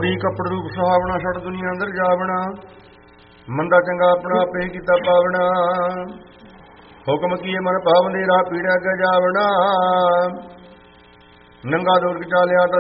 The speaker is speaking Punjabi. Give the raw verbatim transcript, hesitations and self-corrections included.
ਕੌੜੀ ਕੱਪੜ ਰੂਪ ਸੁਹਾਵਣਾ, ਛੱਡ ਦੁਨੀਆ ਅੰਦਰ ਜਾਵਣਾ, ਮੰਦਾ ਚੰਗਾ ਆਪਣਾ ਆਪੇ ਕੀਤਾ ਪਾਵਣਾ, ਹੁਕਮ ਕੀਏ ਮਨ ਪਾਵਨ ਦੇ ਰਾਹ ਪੀੜਿਆ ਅੱਗੇ ਜਾਵਣਾ, ਨੰਗਾ ਦੁਰਗ ਚਾਲਿਆ ਤਾਂ